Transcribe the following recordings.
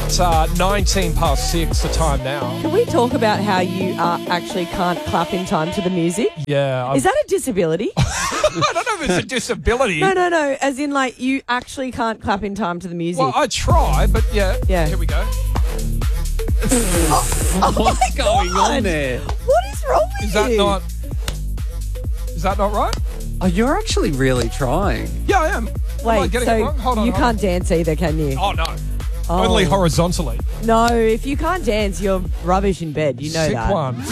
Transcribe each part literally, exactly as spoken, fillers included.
about uh, nineteen past six, the time now. Can we talk about how you uh, actually can't clap in time to the music? Yeah. I'm, Is that a disability? I don't know if it's a disability. No, no, no. As in, like, you actually can't clap in time to the music. Well, I try, but yeah. Yeah. Here we go. oh What's going God. on there? What is wrong with Is that you? not... Is that not right? Oh, you're actually really trying. Yeah, I am. Am I Wait, getting so it wrong? Hold on, you hold can't dance either, can you? on. Oh, no. Oh. Only horizontally. No, if you can't dance, you're rubbish in bed. You know Sick that. one.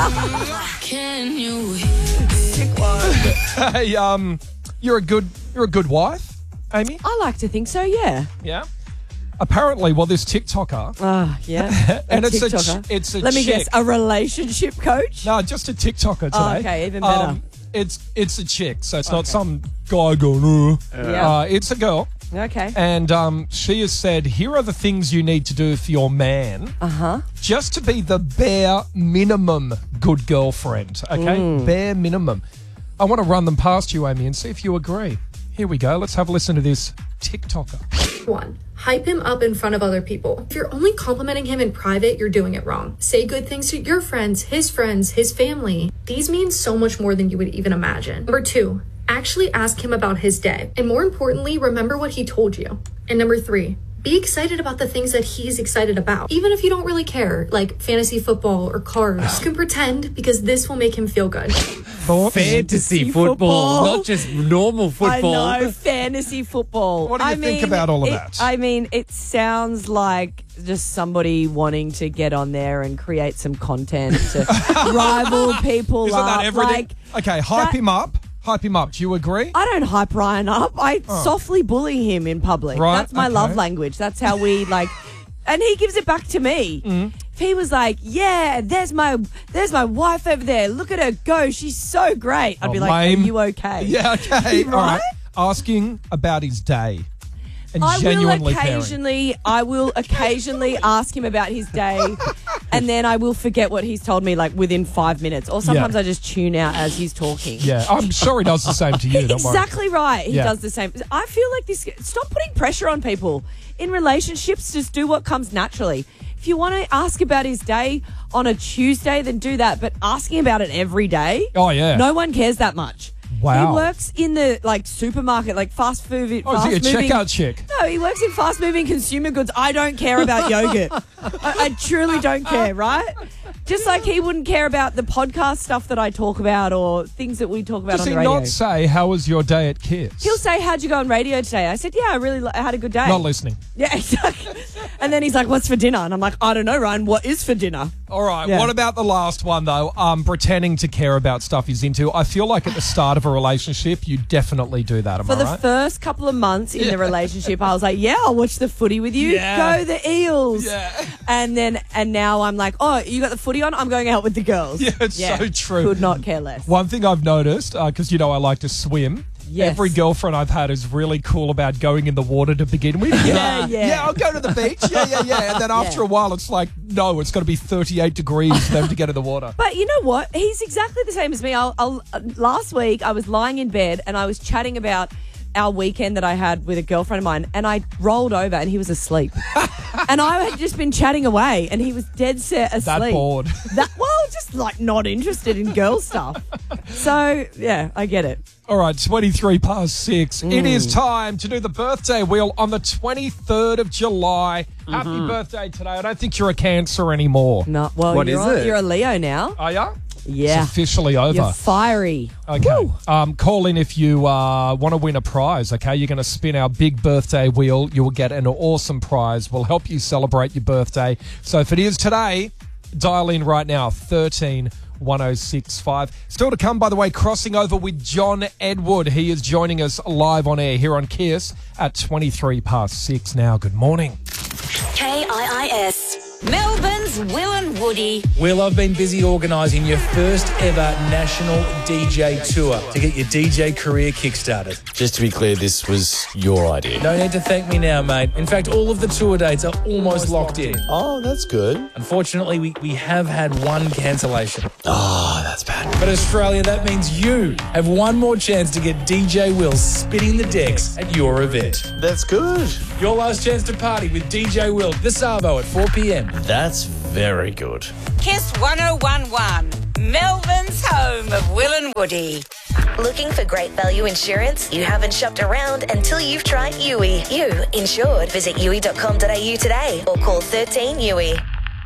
Can you? Sick one. Hey, um, you're a good, you're a good wife, Amy. I like to think so, yeah. Yeah. Apparently, well, this TikToker, Ah, yeah. and A it's a, TikToker. ch- it's a Let me chick. guess, a relationship coach? No, just a TikToker today. Oh, okay, even better. Um, it's it's a chick, so it's not some guy going. Uh. Yeah. Uh, it's a girl, Okay. and um, she has said, "Here are the things you need to do for your man, Uh-huh. just to be the bare minimum good girlfriend." Okay, Mm. bare minimum. I want to run them past you, Amy, and see if you agree. Here we go. Let's have a listen to this TikToker. One, hype him up in front of other people. If you're only complimenting him in private, you're doing it wrong. Say good things to your friends, his friends, his family. These mean so much more than you would even imagine. Number two, actually ask him about his day. And more importantly, remember what he told you. And number three, be excited about the things that he's excited about. Even if you don't really care, like fantasy football or cars. You can pretend because this will make him feel good. Thoughts? Fantasy football, football. not just normal football. I know, fantasy football. What do you I think mean, about all of it- that? I mean, it sounds like just somebody wanting to get on there and create some content to rival people Isn't up. that everything? Like, Okay, hype that- him up. Hype him up. Do you agree? I don't hype Ryan up. I Oh. softly bully him in public. Right, That's my okay. love language. That's how we like, and he gives it back to me. Mm. If he was like, "Yeah, there's my there's my wife over there. Look at her go. She's so great." I'd Oh, be like, lame. "Are you okay?" Yeah, okay. Right? All right. Asking about his day and I will genuinely caring. occasionally, I will occasionally ask him about his day, and then I will forget what he's told me like within five minutes. Or sometimes Yeah. I just tune out as he's talking. Yeah, I'm sure he does the same to you. Don't worry. Exactly right. He Yeah. does the same. I feel like this. Stop putting pressure on people in relationships. Just do what comes naturally. If you want to ask about his day on a Tuesday, then do that. But asking about it every day, Oh, yeah. no one cares that much. Wow. He works in the like supermarket, like fast food. Oh, is fast he a moving, checkout chick? No, he works in fast moving consumer goods. I don't care about yogurt. I, I truly don't care, right? Just like he wouldn't care about the podcast stuff that I talk about or things that we talk about Does on he the radio. not say, how was your day at Kiss? He'll say, "How'd you go on radio today?" I said, "Yeah, I really li- I had a good day." Not listening. Yeah, exactly. And then he's like, "What's for dinner?" And I'm like, "I don't know, Ryan. What is for dinner?" All right. Yeah. What about the last one, though? Um, pretending to care about stuff he's into. I feel like at the start of a relationship, you definitely do that. Am For I the right? first couple of months in the relationship, I was like, "Yeah, I'll watch the footy with you. Yeah. Go the Eels." Yeah. And then and now I'm like, "Oh, you got the footy on? I'm going out with the girls." Yeah, it's so true. Could not care less. One thing I've noticed, because you know I like to swim. Yes. Every girlfriend I've had is really cool about going in the water to begin with. Yeah, yeah. Yeah, I'll go to the beach. Yeah, yeah, yeah. And then after Yeah. a while, it's like, no, it's got to be thirty-eight degrees for them to get in the water. But you know what? He's exactly the same as me. I'll, I'll, uh, last week, I was lying in bed and I was chatting about our weekend that I had with a girlfriend of mine, and I rolled over and he was asleep. And I had just been chatting away and he was dead set asleep. That bored. That, well, just like not interested in girl stuff. So, yeah, I get it. All right, twenty-three past six. It Mm. is time to do the birthday wheel on the twenty-third of July. Happy birthday today. I don't think you're a Cancer anymore. No, well, What you're, is on- it? you're a Leo now. Are ya? Yeah. It's officially over. You're fiery. Okay. Woo. Um, call in if you uh, want to win a prize, okay? You're going to spin our big birthday wheel. You will get an awesome prize. We'll help you celebrate your birthday. So if it is today, dial in right now, thirteen one oh six five. Still to come, by the way, crossing over with John Edward. He is joining us live on air here on Kiss at twenty-three past six now. Good morning. K I I S. Melbourne's It's Will and Woody. Will, I've been busy organising your first ever national D J tour to get your D J career kickstarted. Just to be clear, this was your idea. No need to thank me now, mate. In fact, all of the tour dates are almost locked in. Oh, that's good. Unfortunately, we, we have had one cancellation. Oh, that's bad. But Australia, that means you have one more chance to get D J Will spinning the decks at your event. That's good. Your last chance to party with D J Will this Savo at four p.m. That's very good. Kiss one oh one one, Melbourne's home of Will and Woody. Looking for great value insurance? You haven't shopped around until you've tried U I. You insured. Visit U I dot com dot a u today or call thirteen U I.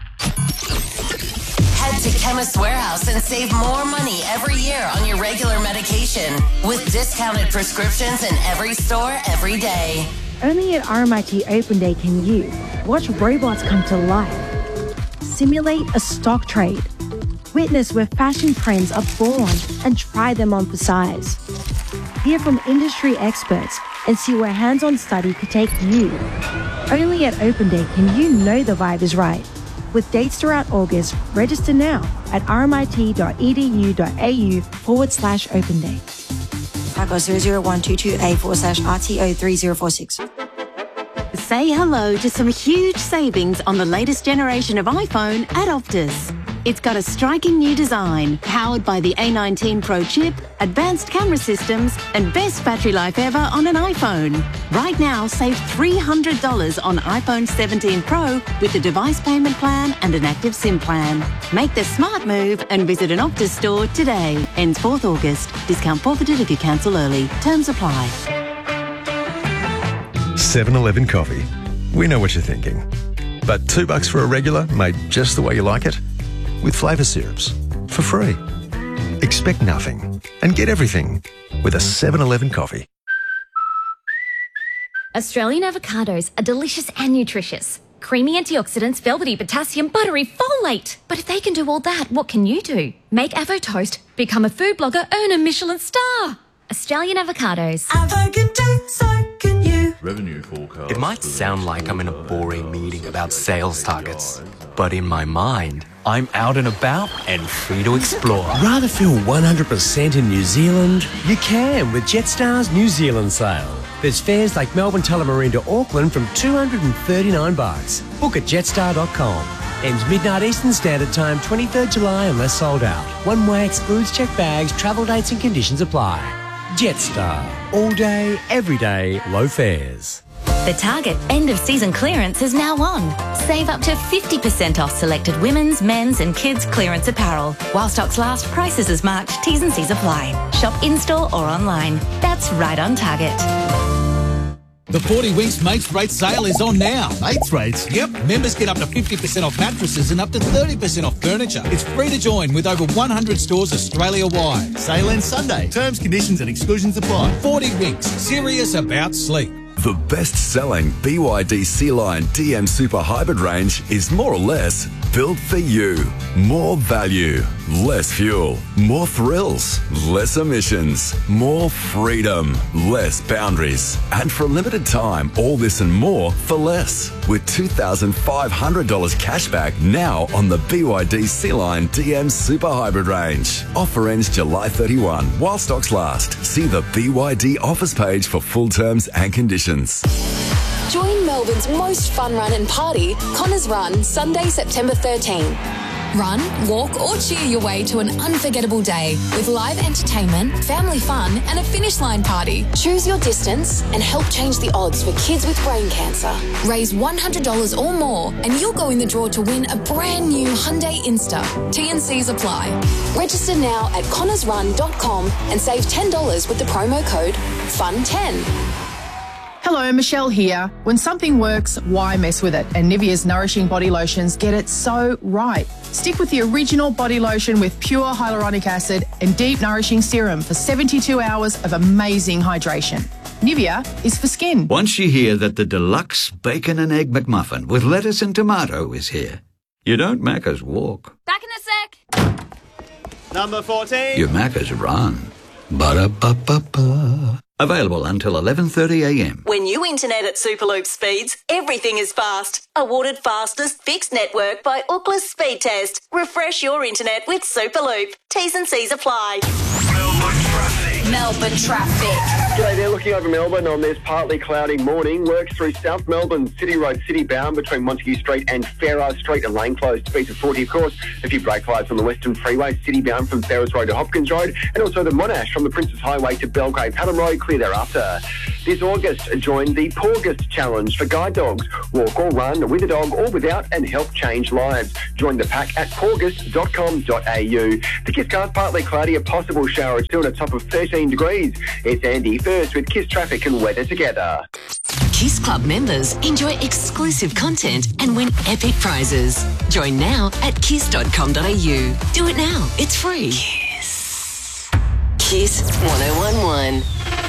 Head to Chemist Warehouse and save more money every year on your regular medication with discounted prescriptions in every store every day. Only at R M I T Open Day can you watch robots come to life, simulate a stock trade, witness where fashion trends are born and try them on for size. Hear from industry experts and see where hands-on study could take you. Only at Open Day can you know the vibe is right. With dates throughout August, register now at rmit.edu.au forward slash open day. Taco zero zero one two two A forward slash R T O three zero four six. Say hello to some huge savings on the latest generation of iPhone at Optus. It's got a striking new design, powered by the A nineteen Pro chip, advanced camera systems, and best battery life ever on an iPhone. Right now, save three hundred dollars on iPhone seventeen Pro with a device payment plan and an active SIM plan. Make the smart move and visit an Optus store today. Ends fourth August. Discount forfeited if you cancel early. Terms apply. seven eleven coffee. We know what you're thinking. But two bucks for a regular made just the way you like it? With flavour syrups. For free. Expect nothing and get everything with a seven eleven coffee. Australian avocados are delicious and nutritious. Creamy antioxidants, velvety potassium, buttery folate. But if they can do all that, what can you do? Make Avo Toast, become a food blogger, earn a Michelin star. Australian avocados. Avo can do, so can you. Revenue forecast. It might sound like I'm in a boring meeting about sales targets, but in my mind, I'm out and about and free to explore. Rather feel one hundred percent in New Zealand? You can with Jetstar's New Zealand sale. There's fares like Melbourne Tullamarine to Auckland from two hundred thirty-nine bucks. Book at jetstar dot com. Ends midnight Eastern Standard Time, twenty-third July unless sold out. One way excludes checked bags, travel dates and conditions apply. Jetstar. All day, every day, low fares. The Target end of season clearance is now on. Save up to fifty percent off selected women's, men's and kids clearance apparel. While stocks last, prices as marked, T's and C's apply. Shop in-store or online. That's right on Target. The forty Winks Mates Rates sale is on now. Mates Rates? Yep. Members get up to fifty percent off mattresses and up to thirty percent off furniture. It's free to join with over one hundred stores Australia-wide. Sale ends Sunday. Terms, conditions and exclusions apply. forty Winks. Serious about sleep. The best-selling B Y D C-Line D M Super Hybrid range is more or less built for you. More value, less fuel, more thrills, less emissions, more freedom, less boundaries. And for a limited time, all this and more for less. With two thousand five hundred dollars cashback now on the B Y D C-Line D M Super Hybrid range. Offer ends July thirty-first while stocks last. See the B Y D offers page for full terms and conditions. Join Melbourne's most fun run and party, Connors Run, Sunday, September thirteenth. Run, walk or cheer your way to an unforgettable day with live entertainment, family fun and a finish line party. Choose your distance and help change the odds for kids with brain cancer. Raise one hundred dollars or more and you'll go in the draw to win a brand new Hyundai Insta. T and C's apply. Register now at connors run dot com and save ten dollars with the promo code fun ten. Hello, Michelle here. When something works, why mess with it? And Nivea's Nourishing Body Lotions get it so right. Stick with the original body lotion with pure hyaluronic acid and deep nourishing serum for seventy-two hours of amazing hydration. Nivea is for skin. Once you hear that the deluxe bacon and egg McMuffin with lettuce and tomato is here, you don't Macca's walk. Back in a sec. Number fourteen. You Macca's run. Ba-da-ba-ba-ba. Available until eleven thirty a m. When you internet at Superloop speeds, everything is fast. Awarded fastest fixed network by Ookla Speed Test. Refresh your internet with Superloop. T's and C's apply. Melbourne traffic. G'day there, looking over Melbourne on this partly cloudy morning. Works through South Melbourne City Road, city bound between Montague Street and Ferrars Street and lane closed. Speeds of forty, of course. A few brake flights on the Western Freeway, city bound from Ferrars Road to Hopkins Road, and also the Monash from the Princess Highway to Belgrave Padam Road, clear thereafter. This August, join the Porgust Challenge for guide dogs. Walk or run with a dog or without and help change lives. Join the pack at porgust dot com dot a u. The Kiss car's partly cloudy, a possible shower. It's still at a top of thirteen degrees. It's Andy first with Kiss traffic and weather together. Kiss Club members enjoy exclusive content and win epic prizes. Join now at kiss dot com dot a u. Do it now. It's free. Kiss. Kiss one oh one one.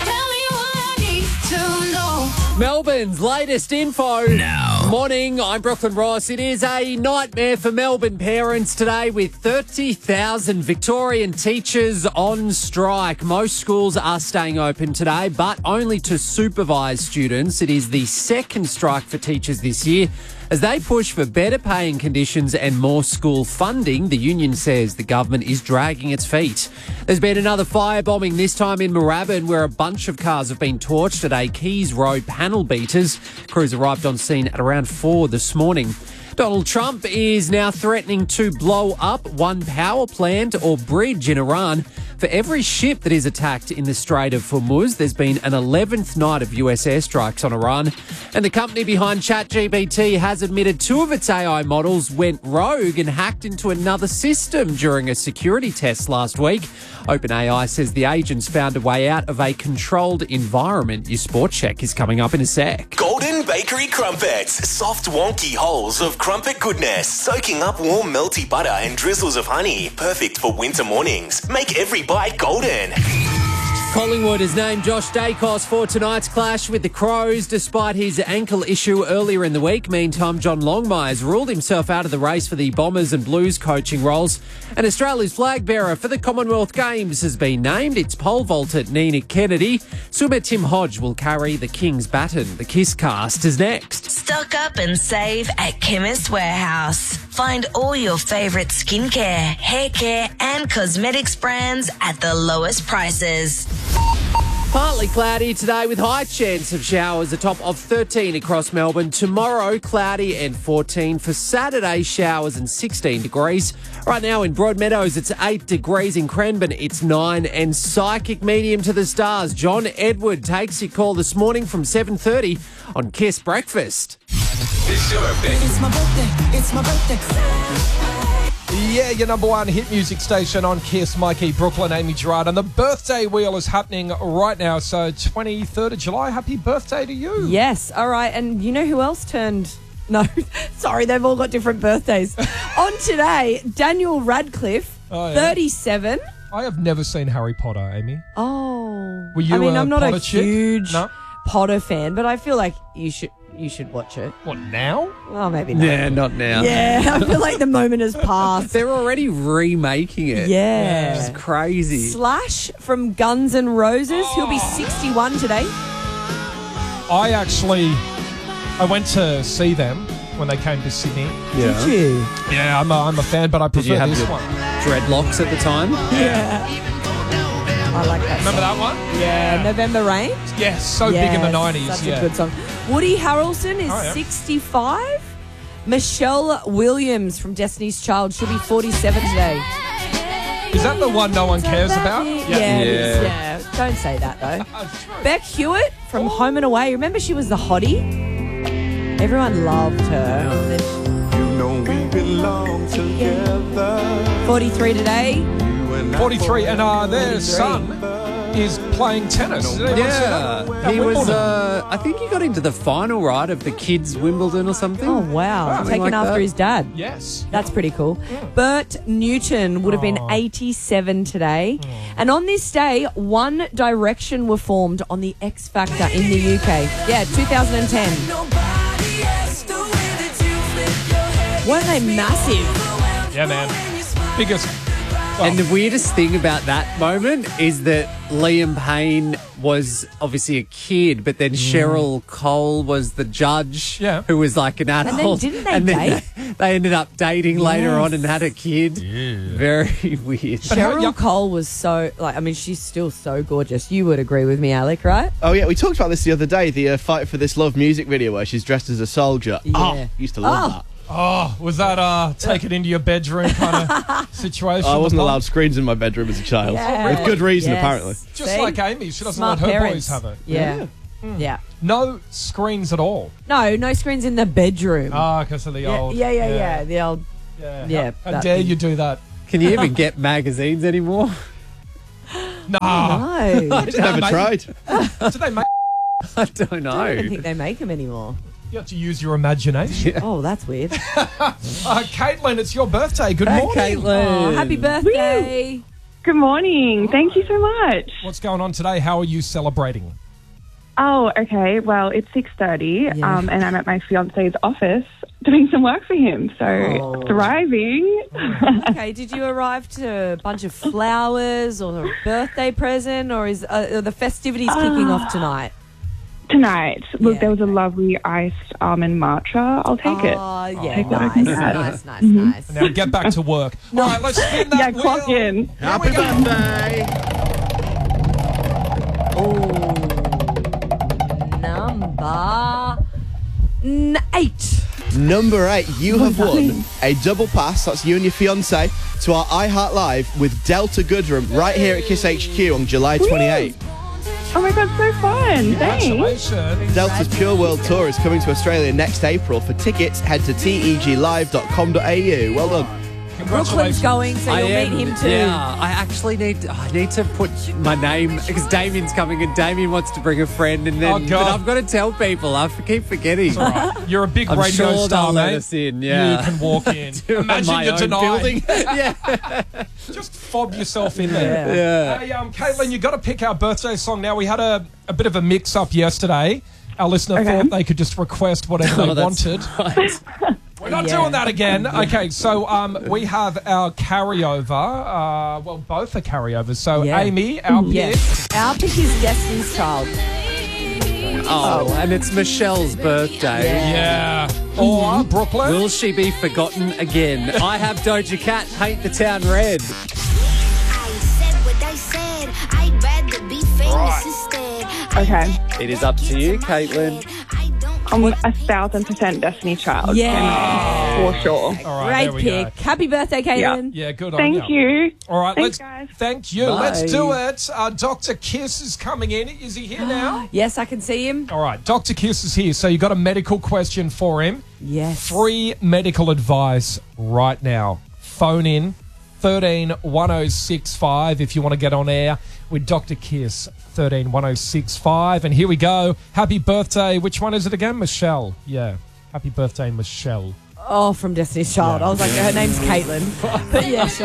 Melbourne's latest info. Now. Morning, I'm Brooklyn Ross. It is a nightmare for Melbourne parents today with thirty thousand Victorian teachers on strike. Most schools are staying open today, but only to supervise students. It is the second strike for teachers this year. As they push for better paying conditions and more school funding, the union says the government is dragging its feet. There's been another firebombing, this time in Moorabbin, where a bunch of cars have been torched at a Keys Road panel beaters. Crews arrived on scene at around four this morning. Donald Trump is now threatening to blow up one power plant or bridge in Iran. For every ship that is attacked in the Strait of Hormuz, there's been an eleventh night of U S airstrikes on Iran. And the company behind ChatGPT has admitted two of its A I models went rogue and hacked into another system during a security test last week. OpenAI says the agents found a way out of a controlled environment. Your sport check is coming up in a sec. Golden Bakery Crumpets. Soft, wonky holes of crumpet goodness, soaking up warm, melty butter and drizzles of honey. Perfect for winter mornings. Make every bite golden. Collingwood has named Josh Dacos for tonight's clash with the Crows despite his ankle issue earlier in the week. Meantime, John Longmire's ruled himself out of the race for the Bombers and Blues coaching roles. And Australia's flag bearer for the Commonwealth Games has been named. It's pole vaulter Nina Kennedy. Swimmer Tim Hodge will carry the King's baton. The Kiss cast is next. Stock up and save at Chemist Warehouse. Find all your favourite skincare, hair care and cosmetics brands at the lowest prices. Partly cloudy today with high chance of showers, a top of thirteen across Melbourne. Tomorrow, cloudy and fourteen. For Saturday, showers and sixteen degrees. Right now in Broadmeadows, it's eight degrees. In Cranbourne, it's nine. And psychic medium to the stars, John Edward, takes your call this morning from seven thirty on Kiss Breakfast. It's your birthday. It's my birthday. It's my birthday. Yeah, your number one hit music station on Kiss, Mikey, Brooklyn, Amy Gerard. And the birthday wheel is happening right now. So twenty-third of July, happy birthday to you. Yes, all right. And you know who else turned... No, sorry, they've all got different birthdays. On today, Daniel Radcliffe, Oh, yeah. thirty-seven. I have never seen Harry Potter, Amy. Oh. Were you I mean, a I'm not Potter a chick? huge No? Potter fan, but I feel like you should you should watch it. What, now? Well, maybe not. Yeah, not now. Yeah, I feel like the moment has passed. They're already remaking it. Yeah. It's crazy. Slash from Guns N' Roses. He'll be sixty-one today. I actually, I went to see them when they came to Sydney. Yeah. Did you? Yeah, I'm a, I'm a fan, but I Did prefer you have this your one. dreadlocks at the time? Yeah. I like that. Remember song. that one? Yeah. November Rain. Yes, so big in the nineties. Such yeah. a good song. Woody Harrelson is Oh, yeah. sixty-five. Michelle Williams from Destiny's Child, she'll be forty-seven today. Is that the one no one cares about? Yeah, yeah. It is, yeah. Don't say that though. Beck Hewitt from Home and Away. Remember she was the hottie? Everyone loved her. You know we belong together. forty-three today. forty-three, and uh, their son is playing tennis. Did anyone see that? Yeah, At he was. Wimbledon. Uh, I think he got into the final, right, of the kids' Wimbledon or something. Oh wow! Something Taken like after that. his dad. Yes, that's pretty cool. Bert Newton would have been eighty-seven today, and on this day, One Direction were formed on the X Factor in the U K. Yeah, two thousand ten. Weren't they massive? Yeah, man. Biggest. And the weirdest thing about that moment is that Liam Payne was obviously a kid, but then Cheryl Cole was the judge Yeah. who was like an then adult. didn't they and then date? They, they ended up dating later Yes. on and had a kid. Very weird. Cheryl Cole was so, like, I mean, she's still so gorgeous. You would agree with me, Alec, right? Oh, yeah, we talked about this the other day, the uh, Fight for This Love music video where she's dressed as a soldier. Yeah. Oh, used to love Oh. that. Oh, was that uh, take it into your bedroom kind of situation? I wasn't The allowed screens in my bedroom as a child. Yeah. With good reason, Yes. apparently. Just See? like Amy, she doesn't Smart let her parents. boys have it. Yeah. Yeah. No screens at all. No, no screens in the bedroom. Ah, because of the yeah, old. yeah, yeah, yeah, The old. Yeah. Yeah. How that dare thing. you do that? Can you even get magazines anymore? Nah. No. I never mate. tried. Do they make? I don't know. I don't think they make them anymore. You have to use your imagination. Oh, that's weird. Uh, Caitlin, it's your birthday. Good Hey, morning. Caitlin. Oh, happy birthday. Good morning. Thank you so much. What's going on today? How are you celebrating? Oh, okay. Well, it's six thirty, Yeah. um, and I'm at my fiance's office doing some work for him. So Oh. thriving. Okay, did you arrive to a bunch of flowers or a birthday present, or is uh, are the festivities kicking off tonight? Tonight, look, Yeah, there was a lovely iced almond matcha. I'll take it. Oh, yeah, Take what I nice, can nice, get. nice, nice, Mhm. nice. Now get back to work. All right, let's spin that Yeah, wheel. clock in. Happy birthday. Number n- eight. Number eight, you have won a double pass, that's you and your fiance, to our iHeart Live with Delta Goodrum right here at Kiss H Q on July twenty-eighth. Oh my God, so fun. Thanks. Congratulations. Delta's Pure World Tour is coming to Australia next April. For tickets, head to T E G live dot com dot A U. Well done. Brooklyn's going, so you'll am- meet him too. Yeah, I actually need I need to put my name because Damien's coming and Damien wants to bring a friend, and then Oh, God. but I've got to tell people. I keep forgetting. It's all right. You're a big I'm radio sure star, they'll let mate. us in, yeah. You can walk in. Imagine my you're own denied. building. yeah. Just fob yourself in there. Yeah. Hey, um, Caitlin, you got to pick our birthday song now. We had a, a bit of a mix-up yesterday. Our listener Okay. thought they could just request whatever Oh, they that's wanted. right. We're not Yeah. doing that again. Okay, so um, we have our carryover. Uh, well, both are carryovers. So, Yeah. Amy, our pick. Yes. Our pick is Destiny's Child. Oh, and it's Michelle's birthday. Yeah. Or Brooklyn. Will she be forgotten again? I have Doja Cat, Paint the Town Red. Okay. It is up to you, Caitlin. I'm a thousand percent Destiny Child. Yeah. For sure. All right, there Great we go. pick. Happy birthday, Caitlin. Yeah, good on Thank you. you. All right, Thanks, let's. guys. Thank you. Bye. Let's do it. Uh, Doctor Kiss is coming in. Is he here now? Yes, I can see him. All right, Doctor Kiss is here. So you got a medical question for him. Yes. Free medical advice right now. Phone in thirteen one oh six five if you want to get on air with Doctor Kiss. thirteen one oh six five. And here we go. Happy birthday. Which one is it again? Michelle. Yeah. Happy birthday, Michelle. Oh, from Destiny's Child. I was like, her name's Caitlin. But yeah, sure.